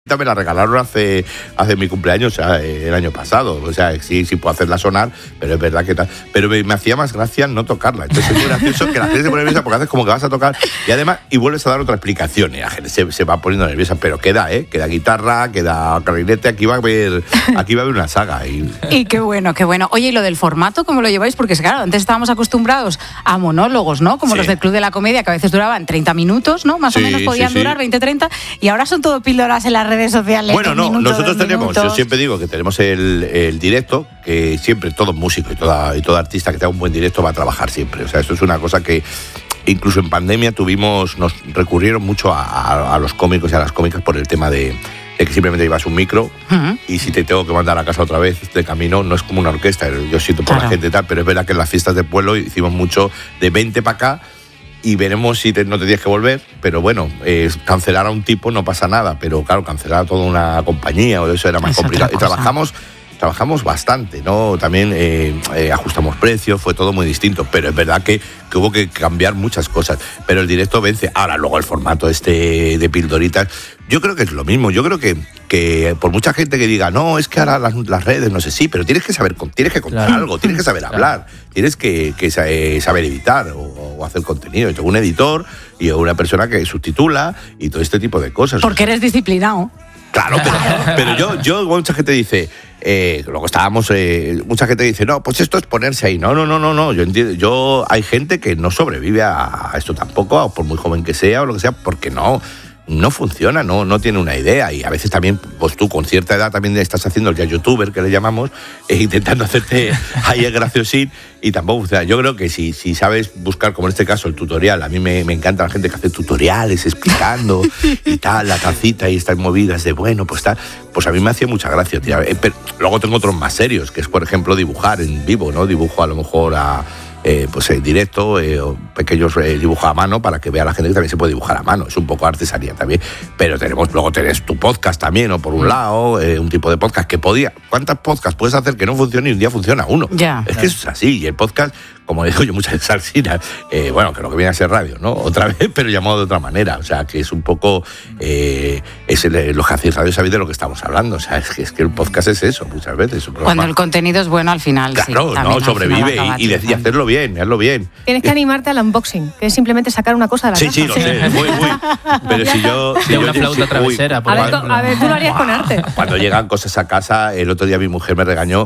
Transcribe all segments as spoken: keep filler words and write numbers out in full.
Me la regalaron hace hace mi cumpleaños, o sea, el año pasado. O sea, sí, sí puedo hacerla sonar, pero es verdad que tal. Pero me, me hacía más gracia no tocarla. Entonces es muy gracioso que la gente se pone nerviosa porque haces como que vas a tocar y además, y vuelves a dar otra explicación. Y la gente se, se va poniendo nerviosa, pero queda, ¿eh? Queda guitarra, queda clarinete, aquí va a haber, aquí va a haber una saga. Y... y qué bueno, qué bueno. Oye, ¿y lo del formato cómo lo lleváis? Porque claro, antes estábamos acostumbrados a monólogos, ¿no? Como sí. Los del Club de la Comedia, que a veces duraban treinta minutos, ¿no? Más sí, o menos podían sí, durar sí. veinte, treinta, y ahora son todo píldoras en las redes sociales. Bueno, no, minutos, nosotros tenemos, minutos. Yo siempre digo que tenemos el, el directo, que siempre todo músico y toda, y todo artista que tenga un buen directo va a trabajar siempre. O sea, eso es una cosa que incluso en pandemia tuvimos, nos recurrieron mucho a, a, a los cómicos y a las cómicas por el tema de, de que simplemente llevas un micro uh-huh. y si te tengo que mandar a casa otra vez de camino, no es como una orquesta, yo siento por claro. la gente y tal, pero es verdad que en las fiestas de pueblo hicimos mucho de veinte para acá, y veremos si te, no te tienes que volver, pero bueno, eh, cancelar a un tipo no pasa nada, pero claro, cancelar a toda una compañía o eso era más es complicado. Y trabajamos, trabajamos bastante, ¿no? También eh, eh, ajustamos precios, fue todo muy distinto, pero es verdad que, que hubo que cambiar muchas cosas, pero el directo vence. Ahora, luego el formato este de pildoritas, yo creo que es lo mismo, yo creo que, que por mucha gente que diga, no, es que ahora las, las redes, no sé, sí, pero tienes que saber, tienes que contar claro. algo, tienes que saber hablar, claro. tienes que, que saber editar o, o hacer contenido. Yo tengo un editor y una persona que subtitula y todo este tipo de cosas. Porque eres disciplinado. Claro, pero, pero yo, yo, mucha gente dice, eh, luego estábamos, eh, mucha gente dice, no, pues esto es ponerse ahí. No, no, no, no, no. Yo entiendo, yo, hay gente que no sobrevive a, a esto tampoco, por muy joven que sea o lo que sea, porque no. No funciona, no, no tiene una idea y a veces también, pues tú con cierta edad también estás haciendo el ya youtuber que le llamamos, eh, intentando hacerte ahí el graciosín y tampoco funciona. Yo creo que si, si sabes buscar, como en este caso, el tutorial, a mí me, me encanta la gente que hace tutoriales explicando y tal, la tacita y estas movidas de bueno, pues tal, pues a mí me hacía mucha gracia, tío. Eh, pero luego tengo otros más serios, que es por ejemplo dibujar en vivo, ¿no? Dibujo a lo mejor a... Eh, pues en directo, eh, o pequeños eh, dibujos a mano para que vea la gente que también se puede dibujar a mano. Es un poco artesanía también. Pero tenemos, luego tenés tu podcast también, o por un lado, eh, un tipo de podcast que podía. ¿Cuántos podcasts puedes hacer que no funcione y un día funciona uno? Ya. Es que eso es así. Y el podcast, como digo yo muchas veces al cine, eh, bueno, que lo que viene a ser radio, ¿no? Otra vez, pero llamado de otra manera. O sea, que es un poco. Eh, es el, lo que hacéis radio, sabéis de lo que estamos hablando. O sea, es que, es que el podcast es eso, muchas veces. Cuando el contenido es bueno al final. Claro, sí, no, sobrevive y, y, y hacerlo bien, hazlo bien. Tienes que animarte al unboxing, que es simplemente sacar una cosa de la sí, caja. Sí, sí, lo sé, muy, muy. Pero si yo... Si de yo una flauta travesera. Uy, por a, ver, a ver, tú lo harías con arte. Cuando llegan cosas a casa, el otro día mi mujer me regañó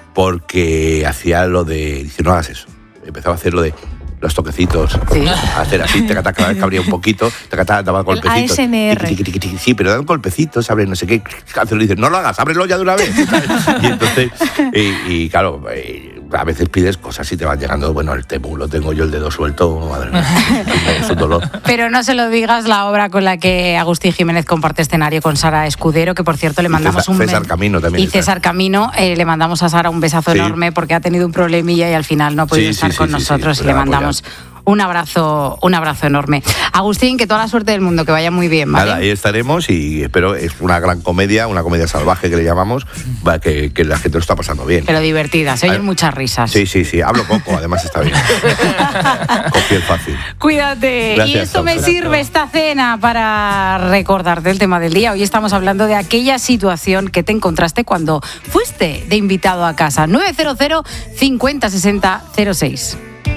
porque hacía lo de... Dice, no hagas eso. Empezaba a hacer lo de... los toquecitos, sí. a hacer así, te cada vez que abría un poquito, te daba golpecitos. A S M R. Tiqui, tiqui, tiqui, sí, pero dan golpecitos, abre no sé qué, y dices, no lo hagas, ábrelo ya de una vez. Y entonces, y, y claro, a veces pides cosas y te van llegando, bueno, el temu, lo tengo yo el dedo suelto, madre mía, es un dolor. Pero no se lo digas la obra con la que Agustín Jiménez comparte escenario con Sara Escudero, que por cierto le mandamos César, un... César Camino también. Y César Camino, eh, le mandamos a Sara un besazo sí. enorme porque ha tenido un problemilla y al final no ha podido sí, estar sí, con sí, nosotros sí, sí, y le mandamos... Un abrazo, un abrazo enorme. Agustín, que toda la suerte del mundo, que vaya muy bien, ¿vale? Nada, ahí estaremos y espero, es una gran comedia, una comedia salvaje que le llamamos, que, que la gente lo está pasando bien. Pero divertida, se oyen muchas risas. Sí, sí, sí, hablo poco, además está bien. Con piel fácil. Cuídate. Gracias, y esto me sirve, esta cena, para recordarte el tema del día. Hoy estamos hablando de aquella situación que te encontraste cuando fuiste de invitado a casa. nueve cero cero, cincuenta, sesenta, cero seis.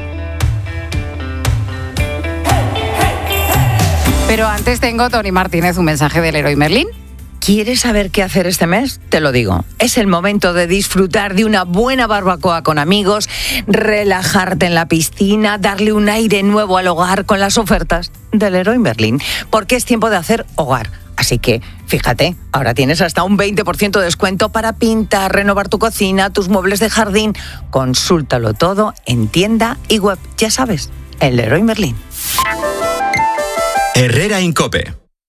Pero antes tengo, Tony Martínez, un mensaje del Leroy Merlin. ¿Quieres saber qué hacer este mes? Te lo digo. Es el momento de disfrutar de una buena barbacoa con amigos, relajarte en la piscina, darle un aire nuevo al hogar con las ofertas del Leroy Merlin. Porque es tiempo de hacer hogar. Así que, fíjate, ahora tienes hasta un veinte por ciento de descuento para pintar, renovar tu cocina, tus muebles de jardín. Consúltalo todo en tienda y web. Ya sabes, el Leroy Merlin. Herrera Incope.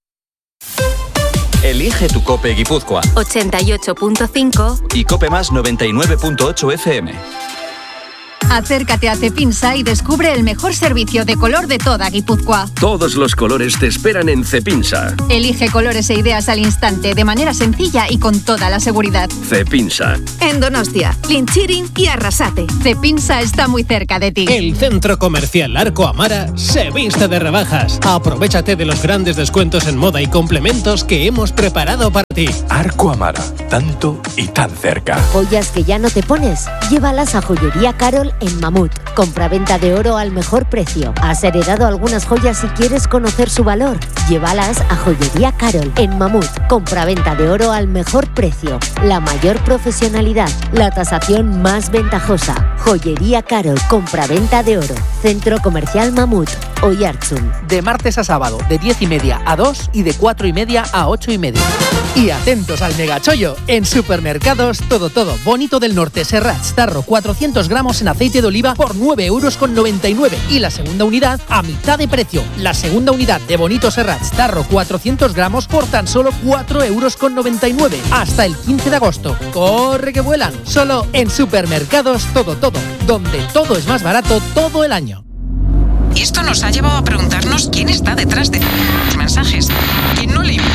Elige tu Cope Guipúzcoa. ochenta y ocho punto cinco y Cope Más noventa y nueve punto ocho F M. Acércate a Cepinsa y descubre el mejor servicio de color de toda Guipúzcoa. Todos los colores te esperan en Cepinsa. Elige colores e ideas al instante, de manera sencilla y con toda la seguridad. Cepinsa. En Donostia, Linchirin y Arrasate. Cepinsa está muy cerca de ti. El centro comercial Arco Amara se viste de rebajas. Aprovéchate de los grandes descuentos en moda y complementos que hemos preparado para ti. Arco Amara, tanto y tan cerca. Joyas que ya no te pones, llévalas a Joyería Carol en Mamut. Compraventa de oro al mejor precio. ¿Has heredado algunas joyas y quieres conocer su valor? Llévalas a Joyería Carol en Mamut. Compraventa de oro al mejor precio. La mayor profesionalidad. La tasación más ventajosa. Joyería Carol. Compraventa de oro. Centro Comercial Mamut. Oiartzun. De martes a sábado, de diez y media a dos y de cuatro y media a ocho y media. Y atentos al megachollo. En Supermercados Todo Todo. Bonito del Norte. Serrats Tarro. cuatrocientos gramos en aceite de oliva por nueve euros con noventa y nueve. Y la segunda unidad a mitad de precio. La segunda unidad de Bonito Serrats Tarro cuatrocientos gramos por tan solo cuatro euros con noventa y nueve. Hasta el quince de agosto. ¡Corre que vuelan! Solo en Supermercados Todo Todo. Donde todo es más barato todo el año. Y esto nos ha llevado a preguntarnos quién está detrás de los mensajes. ¿Quién no lee?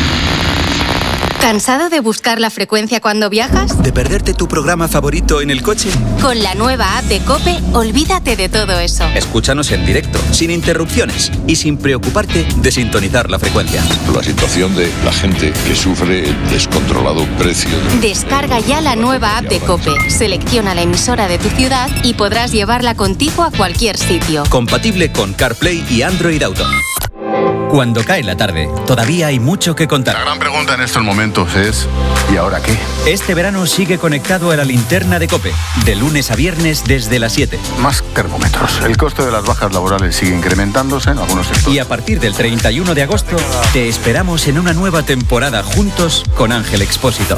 ¿Cansado de buscar la frecuencia cuando viajas? ¿De perderte tu programa favorito en el coche? Con la nueva app de COPE, olvídate de todo eso. Escúchanos en directo, sin interrupciones y sin preocuparte de sintonizar la frecuencia. La situación de la gente que sufre el descontrolado precio. De... Descarga ya la nueva app de COPE, selecciona la emisora de tu ciudad y podrás llevarla contigo a cualquier sitio. Compatible con CarPlay y Android Auto. Cuando cae la tarde, todavía hay mucho que contar. La gran pregunta en estos momentos es ¿y ahora qué? Este verano sigue conectado a la linterna de COPE, de lunes a viernes desde las siete. Más termómetros. El coste de las bajas laborales sigue incrementándose en algunos sectores. Y a partir del treinta y uno de agosto, te esperamos en una nueva temporada juntos con Ángel Expósito.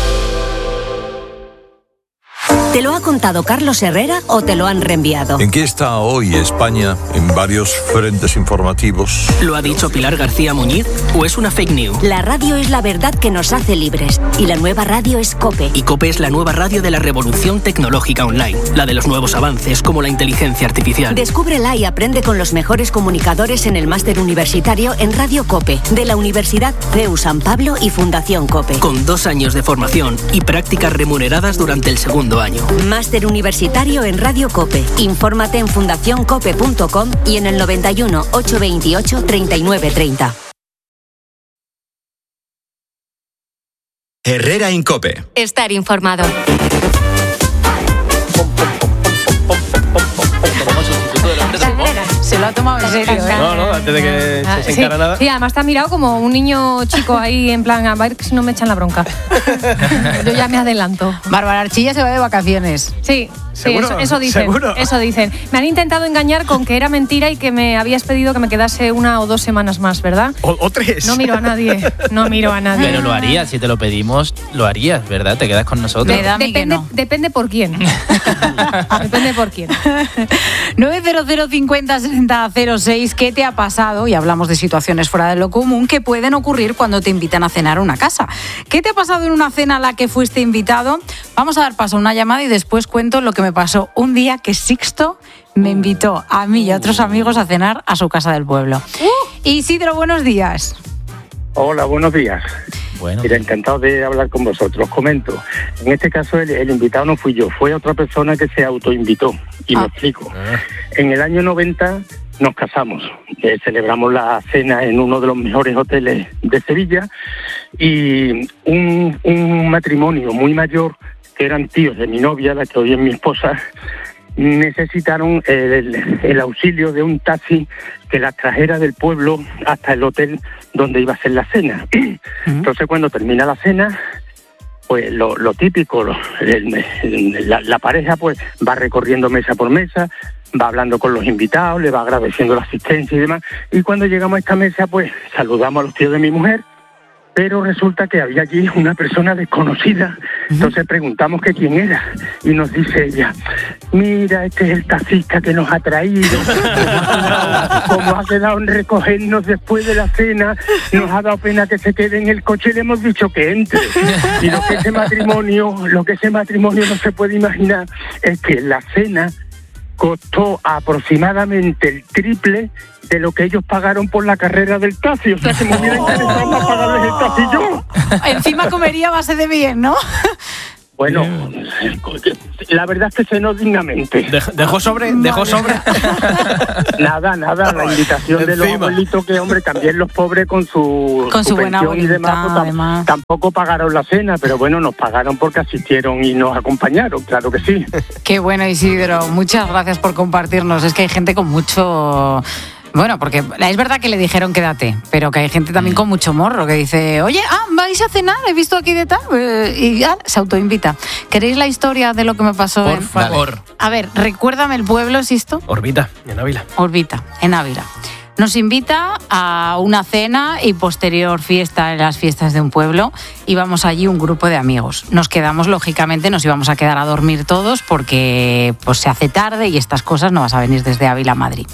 ¿Te lo ha contado Carlos Herrera o te lo han reenviado? ¿En qué está hoy España en varios frentes informativos? ¿Lo ha dicho Pilar García Muñiz o es una fake news? La radio es la verdad que nos hace libres y la nueva radio es COPE. Y COPE es la nueva radio de la revolución tecnológica online, la de los nuevos avances como la inteligencia artificial. Descúbrela y aprende con los mejores comunicadores en el máster universitario en Radio COPE de la Universidad C E U San Pablo y Fundación COPE. Con dos años de formación y prácticas remuneradas durante el segundo año. Máster universitario en Radio COPE. Infórmate en fundación cope punto com y en el noventa y uno, ochocientos veintiocho, treinta y nueve treinta. Herrera en COPE. Estar informado. Se lo ha tomado en serio, ¿eh? No, no, antes de que Ah, se sí, encara nada. sí, además te ha mirado como un niño chico ahí, en plan, a ver si no me echan la bronca. Yo ya me adelanto. Bárbara Archilla se va de vacaciones. Sí, sí, ¿Seguro? eso, eso dicen. ¿Seguro? Eso dicen. Me han intentado engañar con que era mentira y que me habías pedido que me quedase una o dos semanas más, ¿verdad? O, o tres. No miro a nadie, no miro a nadie. Pero lo harías, si te lo pedimos, lo harías, ¿verdad? Te quedas con nosotros. Me da a mí que Depende, no. depende por quién. Depende por quién. nueve cero cero cincuenta sesenta cero seis, ¿qué te ha pasado? Y hablamos de situaciones fuera de lo común que pueden ocurrir cuando te invitan a cenar a una casa. ¿Qué te ha pasado en una cena a la que fuiste invitado? Vamos a dar paso a una llamada y después cuento lo que me pasó un día que Sixto me invitó a mí y a otros amigos a cenar a su casa del pueblo. Uh. Isidro, buenos días. Hola, buenos días. Bueno. Mira, encantado de hablar con vosotros. Os comento. En este caso, el, el invitado no fui yo, fue otra persona que se autoinvitó. Y ah. me explico. Ah. En el año noventa nos casamos. Eh, celebramos la cena en uno de los mejores hoteles de Sevilla y un, un matrimonio muy mayor, que eran tíos de mi novia, la que hoy es mi esposa, necesitaron el, el auxilio de un taxi que las trajera del pueblo hasta el hotel donde iba a ser la cena. Uh-huh. Entonces, cuando termina la cena, pues lo, lo típico, lo, el, el, la, la pareja pues va recorriendo mesa por mesa, va hablando con los invitados, le va agradeciendo la asistencia y demás. Y cuando llegamos a esta mesa, pues saludamos a los tíos de mi mujer, pero resulta que había allí una persona desconocida. Entonces preguntamos que quién era y nos dice ella, mira, este es el taxista que nos ha traído, como ha quedado en recogernos después de la cena, nos ha dado pena que se quede en el coche y le hemos dicho que entre. Y lo que ese matrimonio, lo que ese matrimonio no se puede imaginar es que la cena costó aproximadamente el triple de lo que ellos pagaron por la carrera del taxi. O sea, que me hubiera interesado más pagarles el taxi yo. Encima comería a base de bien, ¿no? Bueno, la verdad es que cenó dignamente. ¿Dejó sobre? ¿Dejó sobre? Nada, nada, la invitación de los abuelitos, que hombre, también los pobres con su, con su, su buena voluntad, y demás, pues, además. Tampoco pagaron la cena, pero bueno, nos pagaron porque asistieron y nos acompañaron, claro que sí. Qué bueno, Isidro, muchas gracias por compartirnos. Es que hay gente con mucho... Bueno, porque es verdad que le dijeron quédate, pero que hay gente también con mucho morro que dice, oye, ah, ¿vais a cenar? He visto aquí de tal. Y ya se autoinvita. ¿Queréis la historia de lo que me pasó? Por en... favor. A ver, recuérdame el pueblo, Sisto. Orbita, en Ávila. Orbita, en Ávila. Nos invita a una cena y posterior fiesta en las fiestas de un pueblo. Íbamos allí un grupo de amigos. Nos quedamos, lógicamente, nos íbamos a quedar a dormir todos porque pues se hace tarde y estas cosas no vas a venir desde Ávila a Madrid.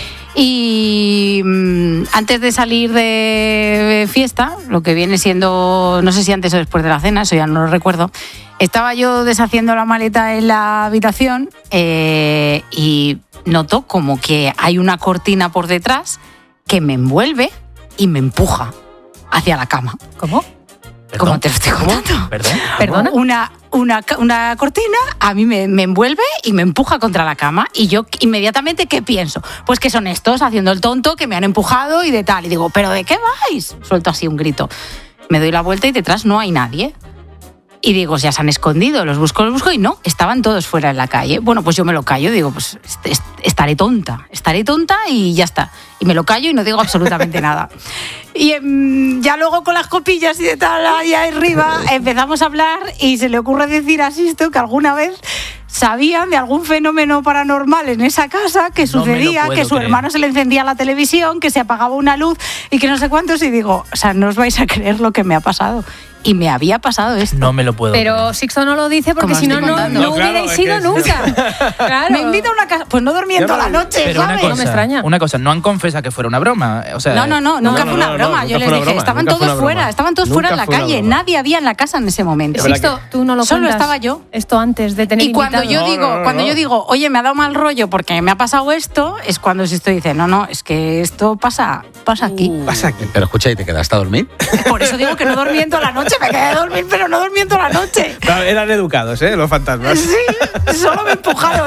Y mmm, antes de salir de fiesta, lo que viene siendo, no sé si antes o después de la cena, eso ya no lo recuerdo, estaba yo deshaciendo la maleta en la habitación eh, y noto como que hay una cortina por detrás que me envuelve y me empuja hacia la cama. ¿Cómo? ¿Cómo te lo estoy contando? ¿Perdón? ¿Perdona? Una, una, una cortina a mí me, me envuelve y me empuja contra la cama. Y yo inmediatamente, ¿qué pienso? Pues que son estos haciendo el tonto, que me han empujado y de tal. Y digo, ¿pero de qué vais? Suelto así un grito. Me doy la vuelta y detrás no hay nadie. Y digo, ya se han escondido, los busco, los busco y no, estaban todos fuera en la calle. Bueno, pues yo me lo callo, digo, pues est- est- estaré tonta, estaré tonta y ya está. Y me lo callo y no digo absolutamente nada. Y um, ya luego con las copillas y de tal, ahí arriba, empezamos a hablar y se le ocurre decir a Sisto que alguna vez sabían de algún fenómeno paranormal en esa casa que sucedía, que su creer. hermano se le encendía la televisión, que se apagaba una luz y que no sé cuántos. Y digo, o sea, no os vais a creer lo que me ha pasado. Y me había pasado esto. No me lo puedo Pero creer. Sixto no lo dice porque si no, no, no, No, claro, hubierais es ido que- nunca. Claro. Me invita a una casa, pues no durmiendo la noche, Pero una ¿sabes? cosa, No me extraña. Una cosa, no han confesado que fuera una broma. O sea, No, no, no, nunca no, fue una no, broma. no, Yo nunca les fue una dije, broma, estaban nunca fue todos una fuera, broma. estaban todos Nunca fuera en la fue una calle. broma. Nadie había en la casa en ese momento. Sixto, tú no lo Solo cuentas estaba yo. Esto antes de tener Y cuando invitado. yo digo, cuando yo digo, oye, me ha dado mal rollo porque me ha pasado esto, es cuando Sisto dice, no, no, es que esto pasa, pasa aquí. Pasa aquí. Pero escucha, ¿y te quedaste a dormir? Por eso digo que no dormí en toda la noche, me quedé a dormir, pero no dormí en toda la noche. No, eran educados, ¿eh? Los fantasmas. Sí, solo me empujaron.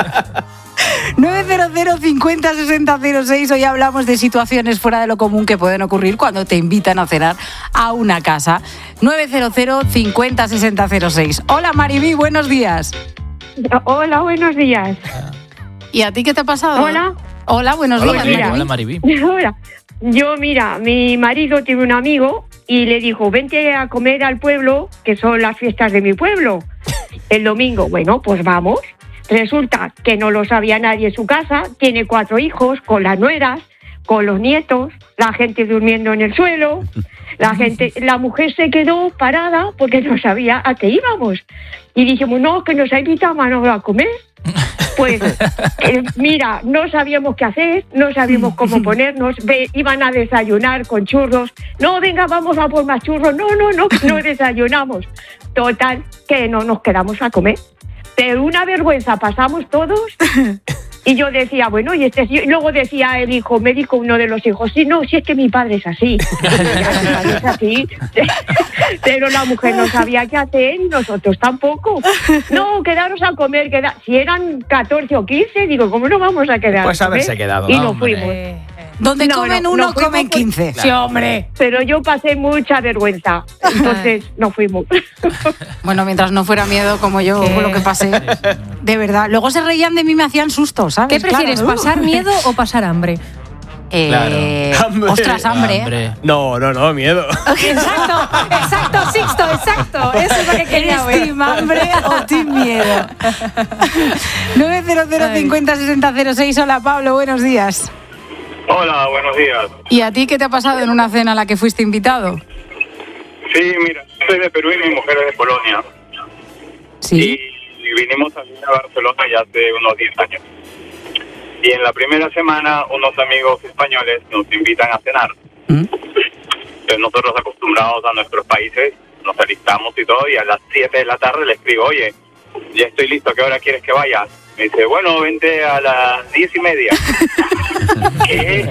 nueve cero cero cincuenta sesenta cero seis. Hoy hablamos de situaciones fuera de lo común que pueden ocurrir cuando te invitan a cenar a una casa. nueve cero cero cincuenta sesenta cero seis. Hola Maribí, buenos días. Hola, buenos días. ¿Y a ti qué te ha pasado? Hola. Hola, buenos Hola, días. mira. Hola, Maribí. Hola. Yo, mira, mi marido tiene un amigo y le dijo, vente a comer al pueblo, que son las fiestas de mi pueblo, el domingo. Bueno, pues vamos. Resulta que no lo sabía nadie en su casa, tiene cuatro hijos, con las nueras, con los nietos, la gente durmiendo en el suelo, la gente, la mujer se quedó parada porque no sabía a qué íbamos. Y dijimos, no, que nos ha invitado Manolo a comer. Pues, eh, mira, no sabíamos qué hacer, no sabíamos cómo ponernos, ve, iban a desayunar con churros. No, venga, vamos a por más churros. No, no, no, no desayunamos. Total, que no nos quedamos a comer. Pero una vergüenza pasamos todos. Y yo decía, bueno, y este y luego decía el hijo, me dijo uno de los hijos, sí, no, si es que mi padre es así. Mi padre es así. Pero la mujer no sabía qué hacer y nosotros tampoco. No, quedaros a comer, queda... si eran catorce o quince, digo, ¿cómo no vamos a quedar Pues a comer? haberse quedado. Y nos Hombre. fuimos. Donde No, comen no, uno, no fuimos comen por- quince. Sí, hombre. Pero yo pasé mucha vergüenza. Entonces no fuimos. Bueno, mientras no fuera miedo como yo, ¿Qué? lo que pasé. De verdad. Luego se reían de mí, me hacían susto, ¿sabes? ¿Qué prefieres, Claro. pasar miedo o pasar hambre? Eh, Hambre. Ostras, hambre. Hambre. No, no, no, miedo. Exacto, exacto, Sixto, exacto. Eso es lo que quería ¿Eres oír. team hambre o team miedo? nueve cero cero cincuenta sesenta cero seis. Hola, Pablo, buenos días. Hola, buenos días. ¿Y a ti qué te ha pasado en una cena a la que fuiste invitado? Sí, mira, soy de Perú y mi mujer es de Polonia. Sí. Y vinimos a vivir a Barcelona ya hace unos diez años. Y en la primera semana unos amigos españoles nos invitan a cenar. ¿Mm? Entonces nosotros acostumbrados a nuestros países, nos alistamos y todo, y a las siete de la tarde le escribo, oye, ya estoy listo, ¿a qué hora quieres que vaya? Me dice, bueno, vente a las diez y media. ¿Qué?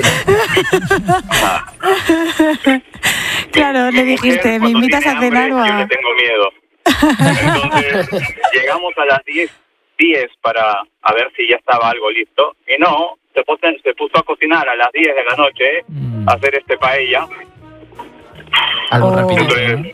Claro, le dijiste, ¿me invitas a cenar o a...? Yo le tengo miedo. Entonces, llegamos a las diez, diez para a ver si ya estaba algo listo. Y no, se puso, se puso a cocinar a las diez de la noche, mm. a hacer este paella. Algo oh. rápido. Entonces,